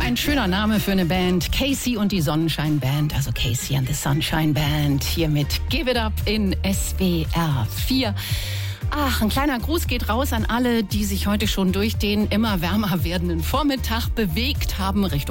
ein schöner Name für eine Band. Casey und die Sonnenschein Band, also Casey and the Sunshine Band, hier mit Give It Up in SWR 4. Ach, ein kleiner Gruß geht raus an alle, die sich heute schon durch den immer wärmer werdenden Vormittag bewegt haben Richtung